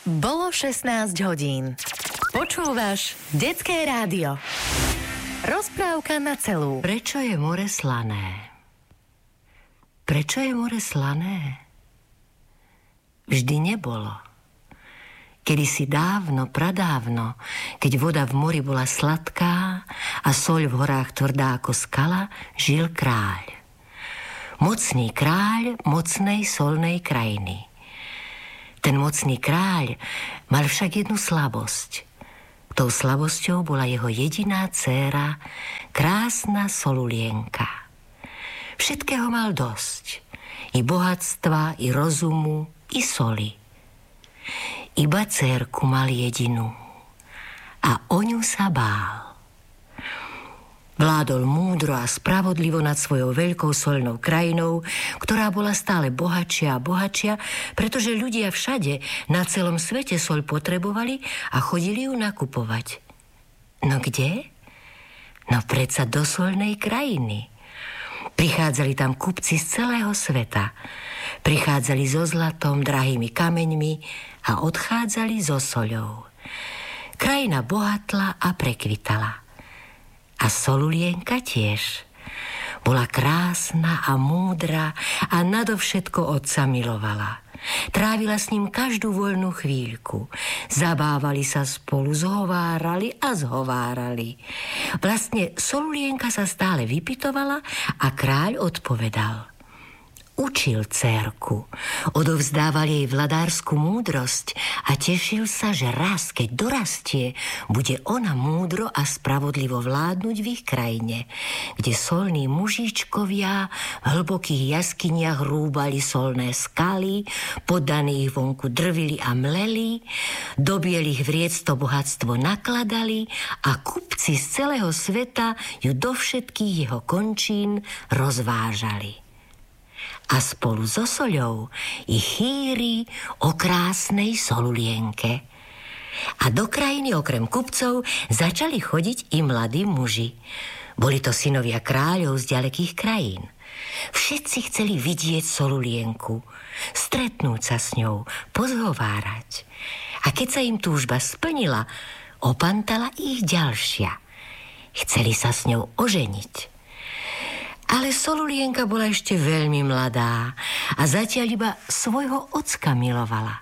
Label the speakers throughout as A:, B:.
A: Bolo 16 hodín. Počúvaš Detské rádio. Rozprávka na celú.
B: Prečo je more slané? Prečo je more slané? Vždy nebolo. Kedysi dávno, pradávno, keď voda v mori bola sladká a soľ v horách tvrdá ako skala, žil kráľ. Mocný kráľ mocnej solnej krajiny. Ten mocný kráľ mal však jednu slabosť. Tou slabosťou bola jeho jediná dcéra, krásna Solulienka. Všetkého mal dosť. I bohatstva, i rozumu, i soli. Iba dcérku mal jedinú. A o ňu sa bál. Vládol múdro a spravodlivo nad svojou veľkou soľnou krajinou, ktorá bola stále bohatšia a bohatšia, pretože ľudia všade na celom svete soľ potrebovali a chodili ju nakupovať. No kde? No predsa do soľnej krajiny. Prichádzali tam kupci z celého sveta. Prichádzali so zlatom, drahými kameňmi a odchádzali so soľou. Krajina bohatla a prekvitala. A Solulienka tiež. Bola krásna a múdra a nadovšetko otca milovala. Trávila s ním každú voľnú chvíľku. Zabávali sa spolu, zhovárali a zhovárali. Vlastne Solulienka sa stále vypytovala a kráľ odpovedal. Učil dcérku, odovzdával jej vladárskú múdrosť a tešil sa, že raz, keď dorastie, bude ona múdro a spravodlivo vládnuť v ich krajine, kde solní mužičkovia v hlbokých jaskyniach rúbali solné skaly, poddaní ich vonku drvili a mleli, do bielých vriec to bohatstvo nakladali a kupci z celého sveta ju do všetkých jeho končín rozvážali. A spolu so soľou i chýri o krásnej Solulienke. A do krajiny okrem kupcov začali chodiť i mladí muži. Boli to synovia kráľov z ďalekých krajín. Všetci chceli vidieť Solulienku, stretnúť sa s ňou, pozhovárať. A keď sa im túžba splnila, opantala ich ďalšia. Chceli sa s ňou oženiť. Ale Solulienka bola ešte veľmi mladá a zatiaľ iba svojho ocka milovala.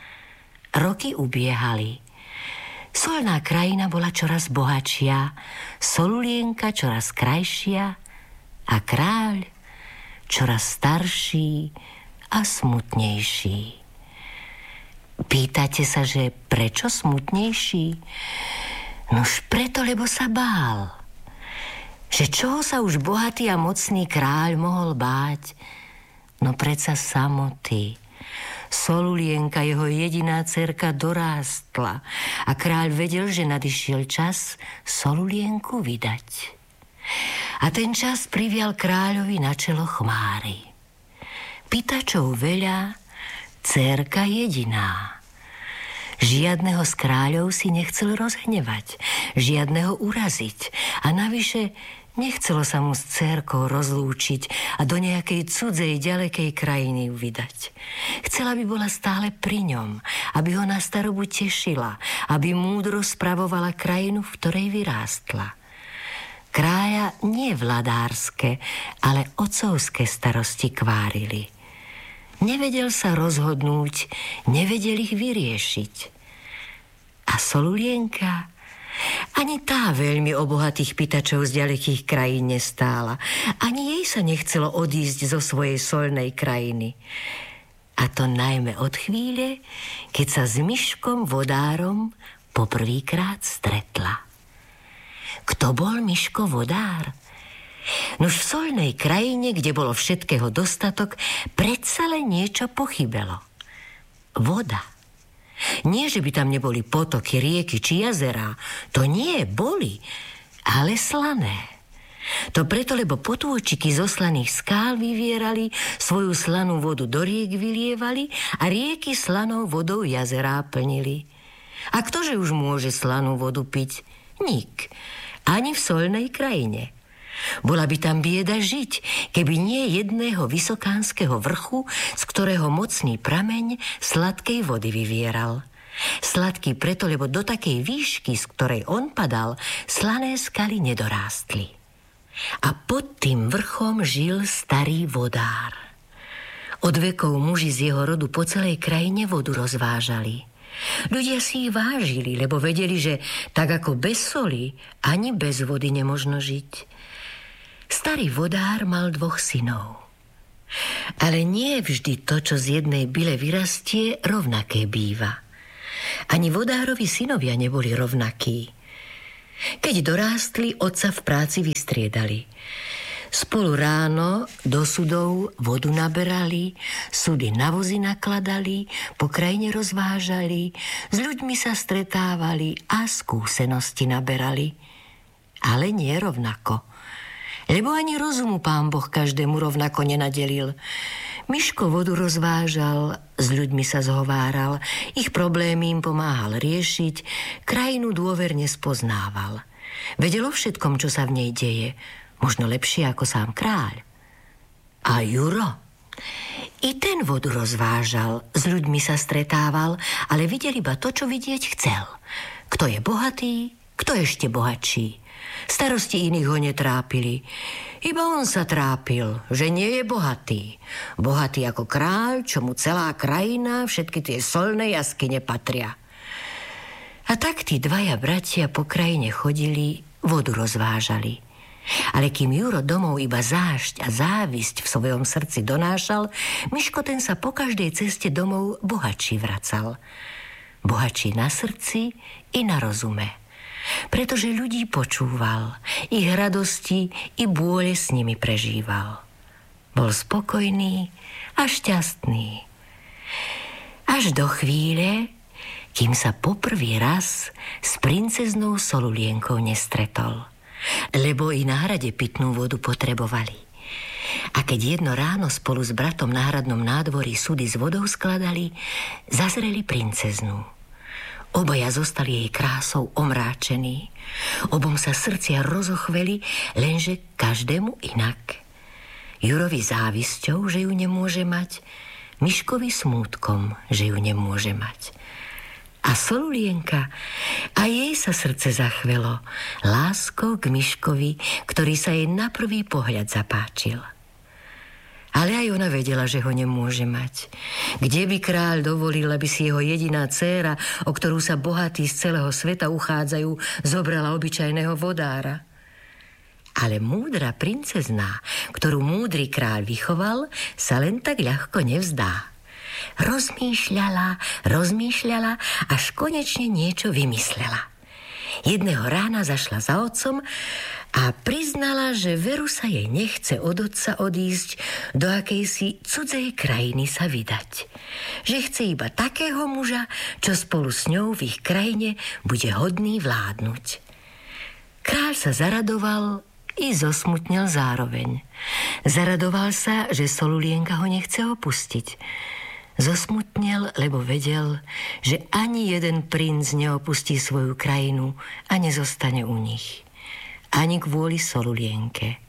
B: Roky ubiehali. Solná krajina bola čoraz bohatšia, Solulienka čoraz krajšia a kráľ čoraz starší a smutnejší. Pýtate sa, že prečo smutnejší? Nož preto, lebo sa bál. Že čoho sa už bohatý a mocný kráľ mohol báť? No predsa samoty. Solulienka, jeho jediná dcerka, dorástla a kráľ vedel, že nadišiel čas Solulienku vydať. A ten čas privial kráľovi na čelo chmáry. Pýtačov veľa, dcerka jediná. Žiadneho z kráľov si nechcel rozhnevať, žiadneho uraziť a navyše nechcelo sa mu s dcérkou rozlúčiť a do nejakej cudzej, ďalekej krajiny ju vydať. Chcela, aby bola stále pri ňom, aby ho na starobu tešila, aby múdro spravovala krajinu, v ktorej vyrástla. Kráľa nie vladárske, ale otcovské starosti kvárili. Nevedel sa rozhodnúť, nevedel ich vyriešiť. A Solulienka, ani tá veľmi o bohatých pýtačov z ďalekých krajín nestála. Ani jej sa nechcelo odísť zo svojej soľnej krajiny. A to najmä od chvíle, keď sa s Myškom vodárom poprvýkrát stretla. Kto bol Myško vodár? Nož v soľnej krajine, kde bolo všetkého dostatok, predsa len niečo pochybelo. Voda. Nie, že by tam neboli potoky, rieky či jazerá. To nie, boli, ale slané. To preto, lebo potôčiky zo slaných skál vyvierali, svoju slanú vodu do riek vylievali a rieky slanou vodou jazerá plnili. A ktože už môže slanú vodu piť? Nik. Ani v soľnej krajine. Bola by tam bieda žiť, keby nie jedného vysokánskeho vrchu, z ktorého mocný prameň sladkej vody vyvieral. Sladký preto, lebo do takej výšky, z ktorej on padal, slané skaly nedorástli. A pod tým vrchom žil starý vodár. Od vekov muži z jeho rodu po celej krajine vodu rozvážali. Ľudia si ich vážili, lebo vedeli, že tak ako bez soli, ani bez vody nemožno žiť. Starý vodár mal 2 synov. Ale nie vždy to, čo z jednej byle vyrastie, rovnaké býva. Ani vodárovi synovia neboli rovnakí. Keď dorástli, otca v práci vystriedali. Spolu ráno do sudov vodu naberali, sudy na vozy nakladali, po krajine rozvážali, s ľuďmi sa stretávali a skúsenosti naberali. Ale nie rovnako. Lebo ani rozumu Pán Boh každému rovnako nenadelil. Miško vodu rozvážal, s ľuďmi sa zhováral, ich problémy im pomáhal riešiť, krajinu dôverne spoznával. Vedel o všetkom, čo sa v nej deje, možno lepšie ako sám kráľ. A Juro? I ten vodu rozvážal, s ľuďmi sa stretával, ale videl iba to, čo vidieť chcel. Kto je bohatý, kto ešte bohatší. Starosti iných ho netrápili. Iba on sa trápil, že nie je bohatý. Bohatý ako kráľ, čo mu celá krajina, všetky tie solné jaskyne patria. A tak tí 2 bratia po krajine chodili, vodu rozvážali. Ale kým Juro domov iba zášť a závisť v svojom srdci donášal, Miško ten sa po každej ceste domov bohatší vracal. Bohatší na srdci i na rozume. Pretože ľudí počúval, ich radosti i bôle s nimi prežíval. Bol spokojný a šťastný. Až do chvíle, kým sa poprvý raz s princeznou Solulienkou nestretol, lebo i na hrade pitnú vodu potrebovali. A keď jedno ráno spolu s bratom na hradnom nádvorí sudy s vodou skladali, zazreli princeznú. Obaja zostali jej krásou omráčení. Obom sa srdcia rozochveli, lenže každému inak. Jurovi závisťou, že ju nemôže mať, Miškovi smútkom, že ju nemôže mať. A Solulienka, a jej sa srdce zachvelo láskou k Miškovi, ktorý sa jej na prvý pohľad zapáčil. Ale aj ona vedela, že ho nemôže mať. Kde by kráľ dovolil, aby si jeho jediná dcéra, o ktorú sa bohatí z celého sveta uchádzajú, zobrala obyčajného vodára? Ale múdra princezná, ktorú múdry kráľ vychoval, sa len tak ľahko nevzdá. Rozmýšľala, až konečne niečo vymyslela. Jedného rána zašla za otcom a priznala, že veru sa jej nechce od otca odísť do akejsi cudzej krajiny sa vydať. Že chce iba takého muža, čo spolu s ňou v ich krajine bude hodný vládnuť. Kráľ sa zaradoval i zosmutnil zároveň. Zaradoval sa, že Solulienka ho nechce opustiť. Zosmutnel, lebo vedel, že ani jeden princ neopustí svoju krajinu a nezostane u nich. Ani kvôli Solulienke.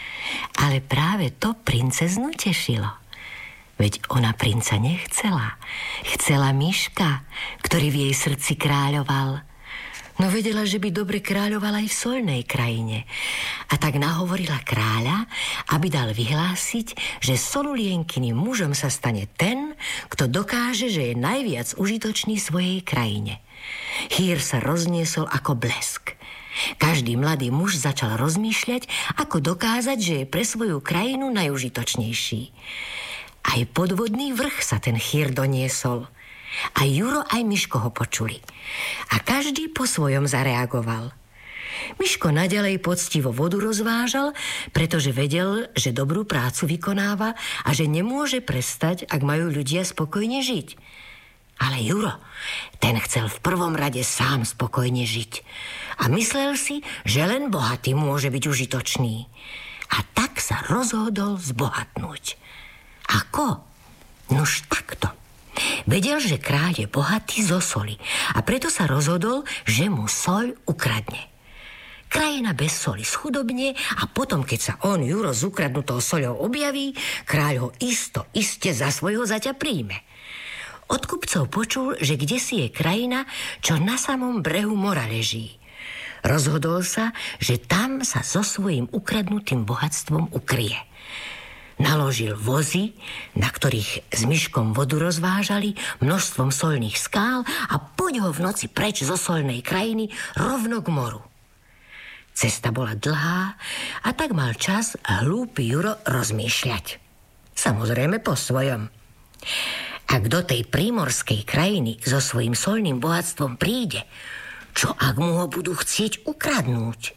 B: Ale práve to princeznu tešilo. Veď ona princa nechcela. Chcela Miška, ktorý v jej srdci kráľoval. No vedela, že by dobre kráľovala aj v solnej krajine. A tak nahovorila kráľa, aby dal vyhlásiť, že Solulienkiným mužom sa stane ten, kto dokáže, že je najviac užitočný svojej krajine. Chýr sa rozniesol ako blesk. Každý mladý muž začal rozmýšľať, ako dokázať, že je pre svoju krajinu najužitočnejší. Aj podvodný vrch sa ten chýr doniesol. A Juro aj Miško ho počuli. A každý po svojom zareagoval. Miško naďalej poctivo vodu rozvážal, pretože vedel, že dobrú prácu vykonáva a že nemôže prestať, ak majú ľudia spokojne žiť. Ale Juro, ten chcel v prvom rade sám spokojne žiť. A myslel si, že len bohatý môže byť užitočný. A tak sa rozhodol zbohatnúť. Ako? Nož takto. Vedel, že kráľ je bohatý zo soli a preto sa rozhodol, že mu soľ ukradne. Krajina bez soli schudobne a potom, keď sa on, Juro, s ukradnutou soľou objaví, kráľ ho iste za svojho zaťa príjme. Od kupcov počul, že kdesi je krajina, čo na samom brehu mora leží. Rozhodol sa, že tam sa so svojím ukradnutým bohatstvom ukrie. Naložil vozy, na ktorých s Myškom vodu rozvážali množstvom soľných skál a poď ho v noci preč zo soľnej krajiny rovno k moru. Cesta bola dlhá a tak mal čas hlúpy Juro rozmýšľať. Samozrejme po svojom. Ak do tej prímorskej krajiny so svojím soľným bohatstvom príde, čo ak mu ho budú chcieť ukradnúť?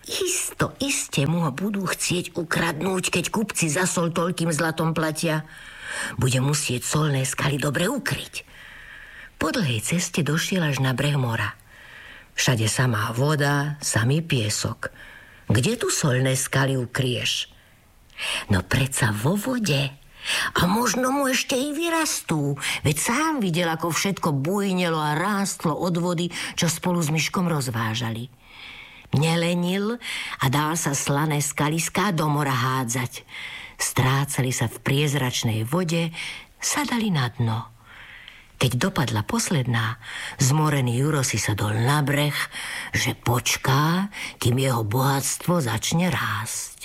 B: Iste mu ho budú chcieť ukradnúť, keď kupci za soľ toľkým zlatom platia. Bude musieť soľné skaly dobre ukryť. Po dlhej ceste došiel až na breh mora. Všade samá voda, samý piesok. Kde tu soľné skaly ukryješ? No predsa vo vode. A možno mu ešte i vyrastú. Veď sám videl, ako všetko bujnelo a rástlo od vody, čo spolu s Myškom rozvážali. Nelenil a dal sa slané skaliská do mora hádzať. Strácali sa v priezračnej vode, sadali na dno. Keď dopadla posledná, zmorený Juro si sadol na breh, že počká, kým jeho bohatstvo začne rásť.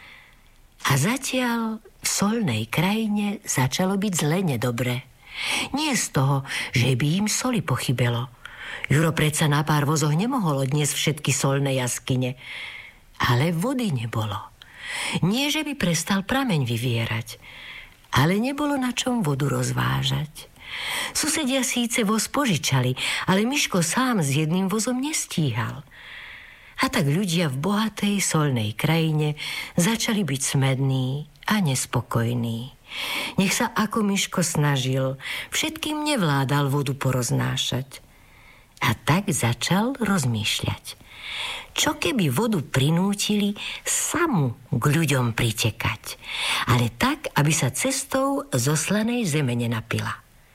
B: A zatiaľ v soľnej krajine začalo byť zle nedobre. Nie z toho, že by im soli pochybelo. Juro predsa na pár vozoch nemohol odniesť všetky soľné jaskyne. Ale vody nebolo. Nie, že by prestal prameň vyvierať, ale nebolo na čom vodu rozvážať. Susedia síce voz požičali, ale Myško sám s jedným vozom nestíhal. A tak ľudia v bohatej soľnej krajine začali byť smední a nespokojní. Nech sa ako Myško snažil, všetkým nevládal vodu poroznášať. A tak začal rozmýšľať. Čo keby vodu prinútili samu k ľuďom pritekať, ale tak, aby sa cestou zo slanej zeme nenapila.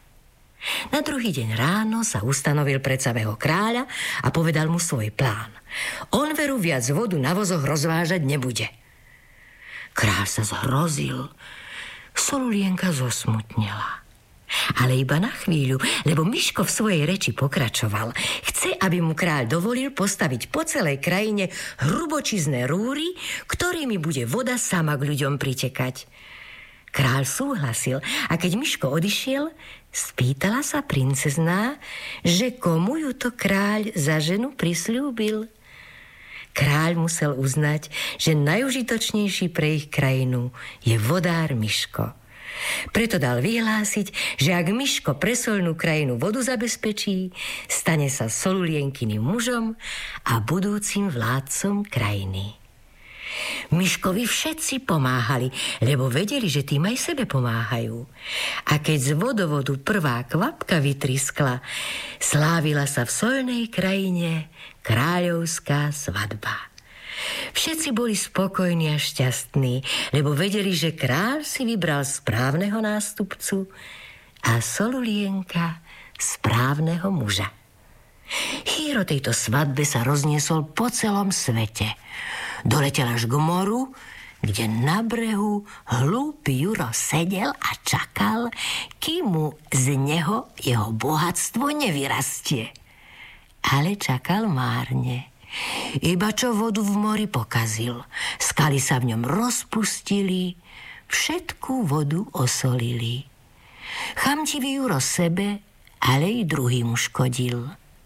B: Na druhý deň ráno sa ustanovil pred samého kráľa a povedal mu svoj plán. On veru viac vodu na vozoch rozvážať nebude. Kráľ sa zhrozil. Solulienka zosmutnela. Ale iba na chvíľu, lebo Myško v svojej reči pokračoval. Chce, aby mu kráľ dovolil postaviť po celej krajine hrubočizné rúry, ktorými bude voda sama k ľuďom pritekať. Kráľ súhlasil a keď Myško odišiel, spýtala sa princezná, že komu ju to kráľ za ženu prisľúbil. Kráľ musel uznať, že najužitočnejší pre ich krajinu je vodár Myško. Preto dal vyhlásiť, že ak Myško pre soľnú krajinu vodu zabezpečí, stane sa Solulienkiným mužom a budúcim vládcom krajiny. Myškovi všetci pomáhali, lebo vedeli, že tým aj sebe pomáhajú. A keď z vodovodu prvá kvapka vytriskla, slávila sa v soľnej krajine kráľovská svadba. Všetci boli spokojní a šťastní, lebo vedeli, že kráľ si vybral správneho nástupcu a Solulienka správneho muža. Hýr o tejto svadbe sa rozniesol po celom svete. Doletel až k moru, kde na brehu hlúpy Juro sedel a čakal, kým mu z neho jeho bohatstvo nevyrastie. Ale čakal márne. Iba čo vodu v mori pokazil, skaly sa v ňom rozpustili, všetku vodu osolili. Chamtivý Juro sebe, ale i druhým škodil.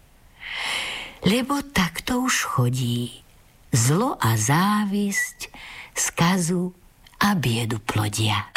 B: Lebo takto už chodí. Zlo a závisť, skazu a biedu plodia.